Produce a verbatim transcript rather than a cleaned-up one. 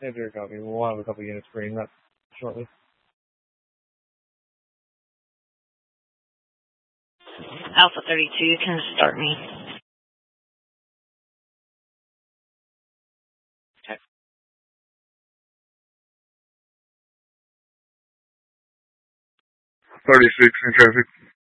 Andrew, copy. We'll have a couple units bringing up shortly. Alpha thirty-two, can start me. Okay. thirty-six in traffic.